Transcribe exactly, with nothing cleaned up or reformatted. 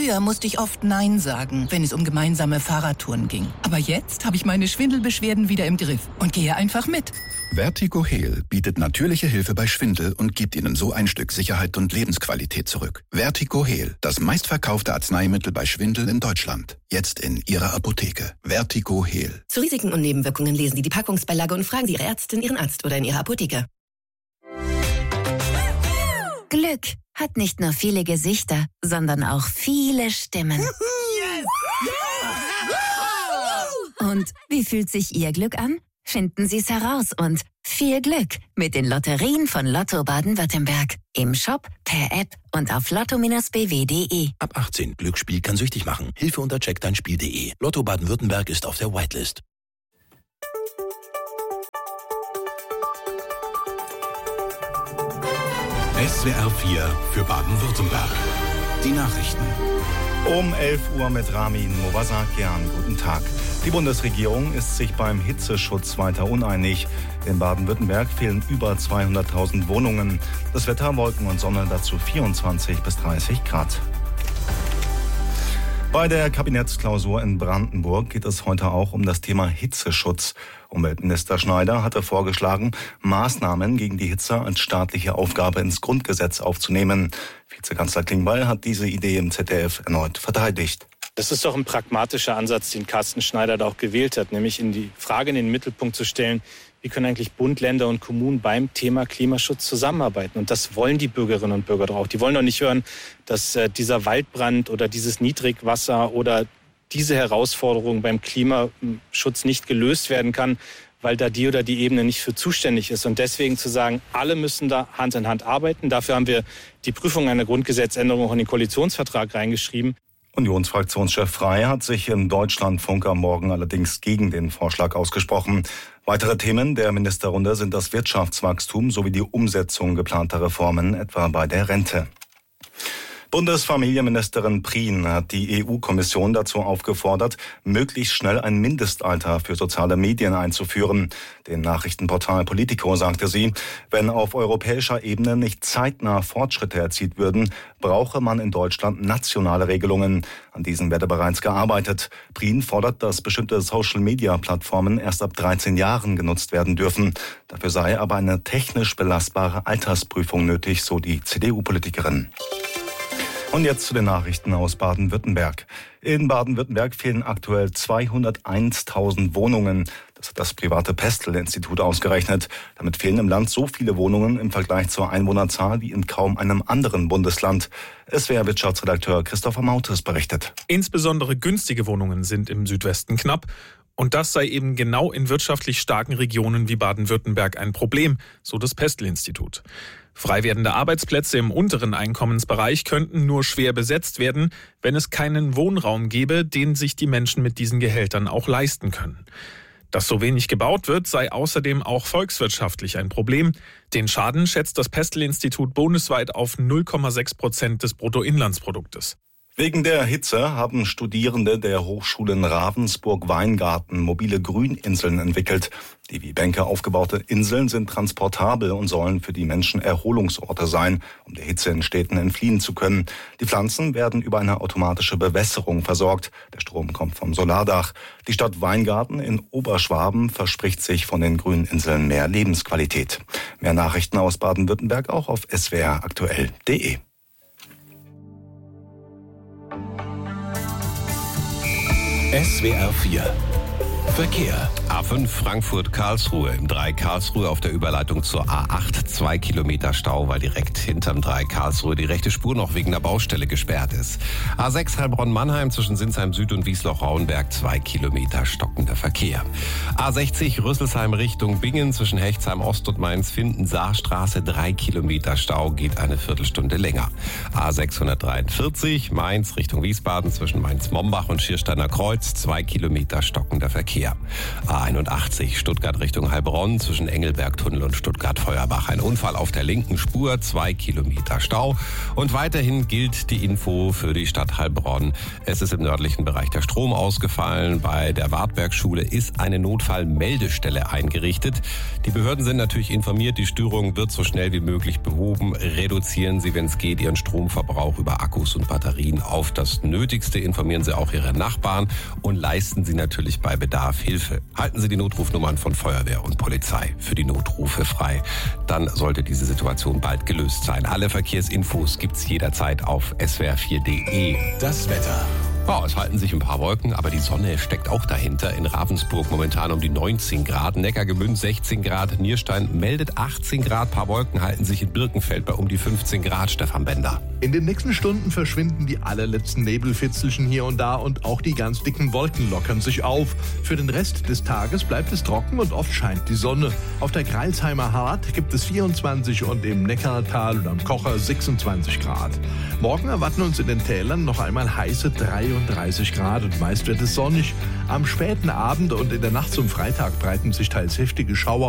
Früher musste ich oft Nein sagen, wenn es um gemeinsame Fahrradtouren ging. Aber jetzt habe ich meine Schwindelbeschwerden wieder im Griff und gehe einfach mit. Vertigo Heal bietet natürliche Hilfe bei Schwindel und gibt Ihnen so ein Stück Sicherheit und Lebensqualität zurück. Vertigo Heal, das meistverkaufte Arzneimittel bei Schwindel in Deutschland. Jetzt in Ihrer Apotheke. Vertigo Heal. Zu Risiken und Nebenwirkungen lesen Sie die Packungsbeilage und fragen Sie Ihre Ärztin, Ihren Arzt oder in Ihrer Apotheke. Glück hat nicht nur viele Gesichter, sondern auch viele Stimmen. Yes! Und wie fühlt sich Ihr Glück an? Finden Sie es heraus und viel Glück mit den Lotterien von Lotto Baden-Württemberg. Im Shop, per App und auf lotto Bindestrich b w punkt d e. Ab achtzehn. Glücksspiel kann süchtig machen. Hilfe unter check dein Spiel punkt d e. Lotto Baden-Württemberg ist auf der Whitelist. S W R vier für Baden-Württemberg. Die Nachrichten. Um elf Uhr mit Ramin Movasakian. Guten Tag. Die Bundesregierung ist sich beim Hitzeschutz weiter uneinig. In Baden-Württemberg fehlen über zweihunderttausend Wohnungen. Das Wetter, Wolken und Sonne, dazu vierundzwanzig bis dreißig Grad. Bei der Kabinettsklausur in Brandenburg geht es heute auch um das Thema Hitzeschutz. Umweltminister Schneider hatte vorgeschlagen, Maßnahmen gegen die Hitze als staatliche Aufgabe ins Grundgesetz aufzunehmen. Vizekanzler Klingbeil hat diese Idee im Z D F erneut verteidigt. Das ist doch ein pragmatischer Ansatz, den Carsten Schneider da auch gewählt hat, nämlich in die Frage in den Mittelpunkt zu stellen, wie können eigentlich Bund, Länder und Kommunen beim Thema Klimaschutz zusammenarbeiten? Und das wollen die Bürgerinnen und Bürger doch auch. Die wollen doch nicht hören, dass äh, dieser Waldbrand oder dieses Niedrigwasser oder diese Herausforderung beim Klimaschutz nicht gelöst werden kann, weil da die oder die Ebene nicht für zuständig ist. Und deswegen zu sagen, alle müssen da Hand in Hand arbeiten. Dafür haben wir die Prüfung einer Grundgesetzänderung auch in den Koalitionsvertrag reingeschrieben. Unionsfraktionschef Frey hat sich im Deutschlandfunk am Morgen allerdings gegen den Vorschlag ausgesprochen. Weitere Themen der Ministerrunde sind das Wirtschaftswachstum sowie die Umsetzung geplanter Reformen, etwa bei der Rente. Bundesfamilienministerin Prien hat die E U-Kommission dazu aufgefordert, möglichst schnell ein Mindestalter für soziale Medien einzuführen. Dem Nachrichtenportal Politico sagte sie, wenn auf europäischer Ebene nicht zeitnah Fortschritte erzielt würden, brauche man in Deutschland nationale Regelungen. An diesen werde bereits gearbeitet. Prien fordert, dass bestimmte Social-Media-Plattformen erst ab dreizehn Jahren genutzt werden dürfen. Dafür sei aber eine technisch belastbare Altersprüfung nötig, so die C D U-Politikerin. Und jetzt zu den Nachrichten aus Baden-Württemberg. In Baden-Württemberg fehlen aktuell zweihunderteintausend Wohnungen. Das hat das private Pestel-Institut ausgerechnet. Damit fehlen im Land so viele Wohnungen im Vergleich zur Einwohnerzahl wie in kaum einem anderen Bundesland. S W R-Wirtschaftsredakteur Christopher Mautes berichtet. Insbesondere günstige Wohnungen sind im Südwesten knapp. Und das sei eben genau in wirtschaftlich starken Regionen wie Baden-Württemberg ein Problem, so das Pestel-Institut. Frei werdende Arbeitsplätze im unteren Einkommensbereich könnten nur schwer besetzt werden, wenn es keinen Wohnraum gäbe, den sich die Menschen mit diesen Gehältern auch leisten können. Dass so wenig gebaut wird, sei außerdem auch volkswirtschaftlich ein Problem. Den Schaden schätzt das Pestel-Institut bundesweit auf null Komma sechs Prozent des Bruttoinlandsproduktes. Wegen der Hitze haben Studierende der Hochschulen Ravensburg-Weingarten mobile Grüninseln entwickelt. Die wie Bänke aufgebaute Inseln sind transportabel und sollen für die Menschen Erholungsorte sein, um der Hitze in Städten entfliehen zu können. Die Pflanzen werden über eine automatische Bewässerung versorgt. Der Strom kommt vom Solardach. Die Stadt Weingarten in Oberschwaben verspricht sich von den Grüninseln mehr Lebensqualität. Mehr Nachrichten aus Baden-Württemberg auch auf s w r aktuell punkt d e. S W R vier Verkehr. A fünf Frankfurt-Karlsruhe. Im Dreieck Karlsruhe auf der Überleitung zur A acht. Zwei Kilometer Stau, weil direkt hinterm Dreieck Karlsruhe die rechte Spur noch wegen der Baustelle gesperrt ist. A sechs Heilbronn-Mannheim zwischen Sinsheim Süd und Wiesloch-Rauenberg. Zwei Kilometer stockender Verkehr. A sechzig Rüsselsheim Richtung Bingen zwischen Hechtsheim Ost und Mainz-Finden-Saarstraße. Drei Kilometer Stau, geht eine Viertelstunde länger. A sechshundertdreiundvierzig Mainz Richtung Wiesbaden zwischen Mainz-Mombach und Schiersteiner Kreuz. Zwei Kilometer stockender Verkehr. A einundachtzig. Stuttgart Richtung Heilbronn zwischen Engelbergtunnel und Stuttgart-Feuerbach. Ein Unfall auf der linken Spur, zwei Kilometer Stau. Und weiterhin gilt die Info für die Stadt Heilbronn. Es ist im nördlichen Bereich der Strom ausgefallen. Bei der Wartbergschule ist eine Notfallmeldestelle eingerichtet. Die Behörden sind natürlich informiert. Die Störung wird so schnell wie möglich behoben. Reduzieren Sie, wenn es geht, Ihren Stromverbrauch über Akkus und Batterien auf das Nötigste. Informieren Sie auch Ihre Nachbarn und leisten Sie natürlich bei Bedarf Hilfe. Halten Sie die Notrufnummern von Feuerwehr und Polizei für die Notrufe frei. Dann sollte diese Situation bald gelöst sein. Alle Verkehrsinfos gibt's jederzeit auf s w r vier punkt d e. Das Wetter. Ja, es halten sich ein paar Wolken, aber die Sonne steckt auch dahinter. In Ravensburg momentan um die neunzehn Grad, Neckargemünd sechzehn Grad, Nierstein meldet achtzehn Grad, paar Wolken halten sich in Birkenfeld bei um die fünfzehn Grad, Stefan Bender. In den nächsten Stunden verschwinden die allerletzten Nebelfitzelchen hier und da und auch die ganz dicken Wolken lockern sich auf. Für den Rest des Tages bleibt es trocken und oft scheint die Sonne. Auf der Greilsheimer Hart gibt es vierundzwanzig und im Neckartal und am Kocher sechsundzwanzig Grad. Morgen erwarten uns in den Tälern noch einmal heiße dreiunddreißig Grad und meist wird es sonnig. Am späten Abend und in der Nacht zum Freitag breiten sich teils heftige Schauer